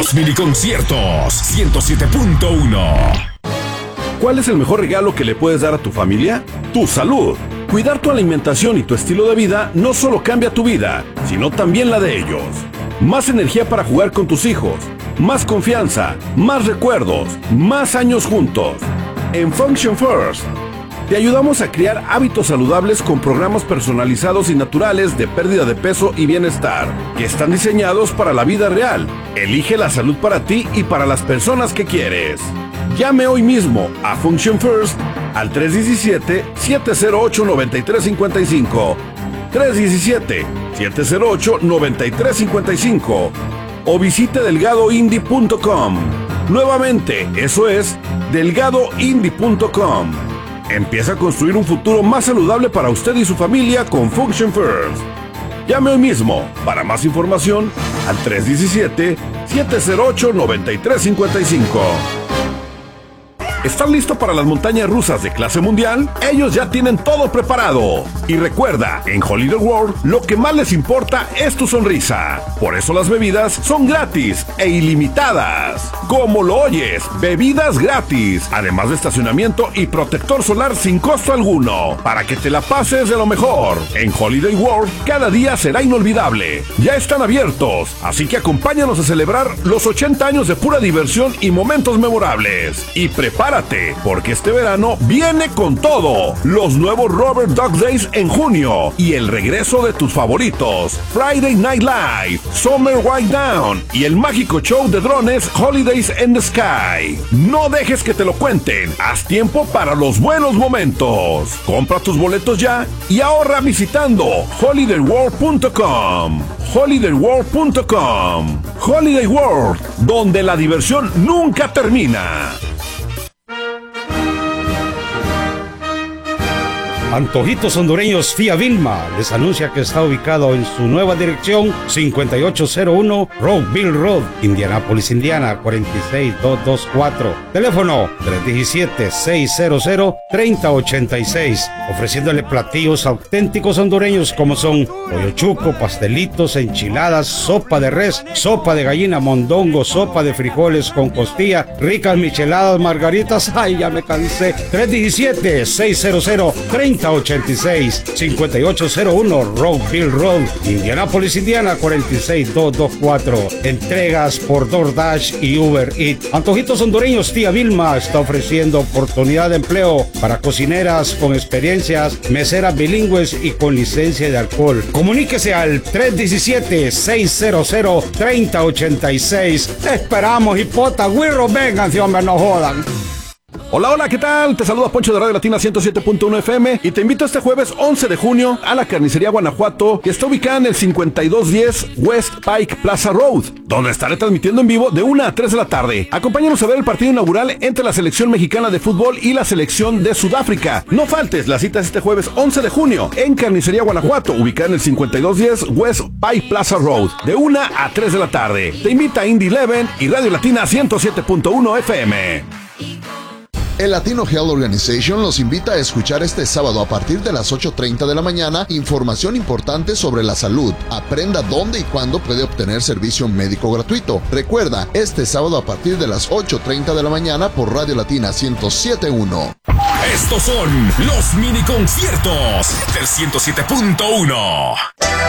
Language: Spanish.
Los mini conciertos 107.1. ¿Cuál es el mejor regalo que le puedes dar a tu familia? Tu salud. Cuidar tu alimentación y tu estilo de vida no solo cambia tu vida, sino también la de ellos. Más energía para jugar con tus hijos, más confianza, más recuerdos, más años juntos. En Function First, te ayudamos a crear hábitos saludables con programas personalizados y naturales de pérdida de peso y bienestar, que están diseñados para la vida real. Elige la salud para ti y para las personas que quieres. Llame hoy mismo a Function First al 317-708-9355, 317-708-9355 o visite delgadoindie.com. Nuevamente, eso es delgadoindie.com. Empieza a construir un futuro más saludable para usted y su familia con Function First. Llame hoy mismo para más información al 317-708-9355. ¿Estás listo para las montañas rusas de clase mundial? Ellos ya tienen todo preparado. Y recuerda, en Holiday World, lo que más les importa es tu sonrisa. Por eso las bebidas son gratis e ilimitadas. Como lo oyes, bebidas gratis, además de estacionamiento y protector solar sin costo alguno, para que te la pases de lo mejor. En Holiday World, cada día será inolvidable. Ya están abiertos, así que acompáñanos a celebrar los 80 años de pura diversión y momentos memorables. Y prepárate, porque este verano viene con todo. Los nuevos Rubber Duck Days en junio y el regreso de tus favoritos, Friday Night Live, Summer Wind Down y el mágico show de drones Holidays in the Sky. No dejes que te lo cuenten. Haz tiempo para los buenos momentos. Compra tus boletos ya y ahorra visitando holidayworld.com. holidayworld.com. Holiday World, donde la diversión nunca termina. Antojitos Hondureños Tía Vilma les anuncia que está ubicado en su nueva dirección 5801 Rockville Road, Indianápolis, Indiana 46224. Teléfono 317-600-3086. Ofreciéndole platillos auténticos hondureños como son pollo chuco, pastelitos, enchiladas, sopa de res, sopa de gallina, mondongo, sopa de frijoles con costilla, ricas micheladas, margaritas. Ay, ya me cansé. 317-600-3086. 5801 Rockville Road, Indianapolis, Indiana 46224. Entregas por DoorDash y Uber Eats. Antojitos Hondureños Tía Vilma está ofreciendo oportunidad de empleo para cocineras con experiencias, meseras bilingües y con licencia de alcohol. Comuníquese al 317-600-3086. Te esperamos, hipota, güirro, vengan, si hombre, no jodan. Hola, hola, ¿qué tal? Te saluda Poncho de Radio Latina 107.1 FM y te invito este jueves 11 de junio a la Carnicería Guanajuato, que está ubicada en el 5210 West Pike Plaza Road, donde estaré transmitiendo en vivo de 1 a 3 de la tarde. Acompáñanos a ver el partido inaugural entre la selección mexicana de fútbol y la selección de Sudáfrica. No faltes, la cita es este jueves 11 de junio en Carnicería Guanajuato, ubicada en el 5210 West Pike Plaza Road, de 1 a 3 de la tarde. Te invita Indie Eleven y Radio Latina 107.1 FM. El Latino Health Organization los invita a escuchar este sábado a partir de las 8:30 de la mañana información importante sobre la salud. Aprenda dónde y cuándo puede obtener servicio médico gratuito. Recuerda, este sábado a partir de las 8:30 de la mañana por Radio Latina 107.1. Estos son los mini conciertos del 107.1.